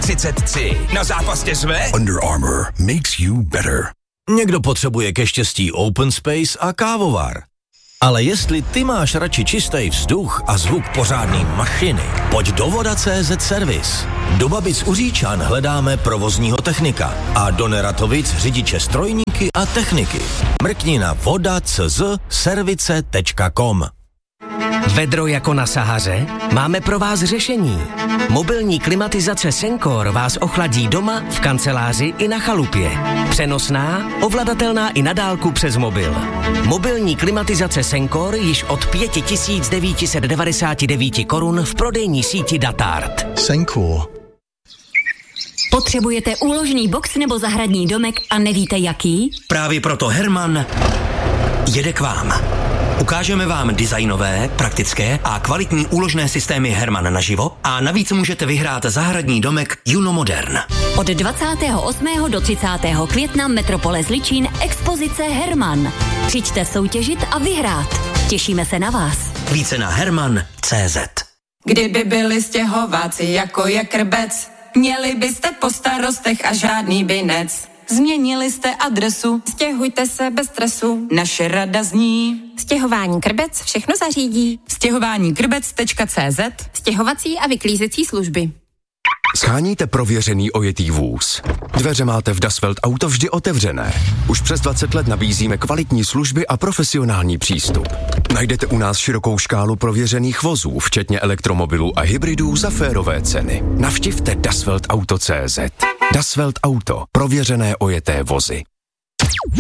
33. Na zápas tě zve? Under Armour makes you better. Někdo potřebuje ke štěstí open space a kávovar. Ale jestli ty máš radši čistý vzduch a zvuk pořádný mašiny, pojď do Voda.cz Service. Do Babic u Říčan hledáme provozního technika a do Neratovic řidiče strojníky a techniky. Mrkni na voda.cz service.com. Vedro jako na Sahaře? Máme pro vás řešení. Mobilní klimatizace Sencor vás ochladí doma, v kanceláři i na chalupě. Přenosná, ovladatelná i na dálku přes mobil. Mobilní klimatizace Sencor již od 5999 korun v prodejní síti Datart. Sencor. Potřebujete úložný box nebo zahradní domek a nevíte jaký? Právě proto Herman jede k vám. Ukážeme vám designové, praktické a kvalitní úložné systémy Herman naživo a navíc můžete vyhrát zahradní domek Juno Modern. Od 28. do 30. května Metropole Zličín expozice Herman. Přijďte soutěžit a vyhrát. Těšíme se na vás. Více na herman.cz. Kdyby byli stěhováci jako je Krbec, měli byste po starostech a žádný binec. Změnili jste adresu, stěhujte se bez stresu, naše rada zní. Stěhování Krbec všechno zařídí. Stěhováníkrbec.cz. Stěhovací a vyklízecí služby. Sháníte prověřený ojetý vůz? Dveře máte v Das Welt Auto vždy otevřené. Už přes 20 let nabízíme kvalitní služby a profesionální přístup. Najdete u nás širokou škálu prověřených vozů, včetně elektromobilů a hybridů za férové ceny. Navštivte dasweltauto.cz. Das Welt Auto. Prověřené ojeté vozy.